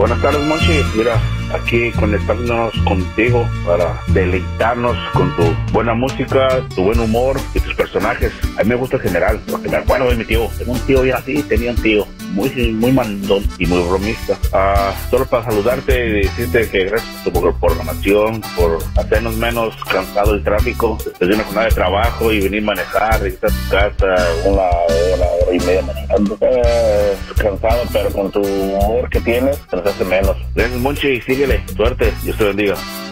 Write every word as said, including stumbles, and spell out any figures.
Buenas tardes, Monchi. Mira, aquí conectándonos contigo para deleitarnos con tu buena música, tu buen humor y tus personajes. A mí me gusta el general, porque me acuerdo de mi tío. Tengo un tío ya así, tenía un tío muy, muy mandón y muy bromista. Uh, solo para saludarte y decirte que gracias por tu programación, por hacernos menos cansado el tráfico, después de una jornada de trabajo y venir a manejar, regresar a tu casa, una hora, hora y media manejando. Eh, cansado, pero con tu humor que tienes, te nos hace menos. Gracias, Monchi, síguele. Suerte. Dios te bendiga.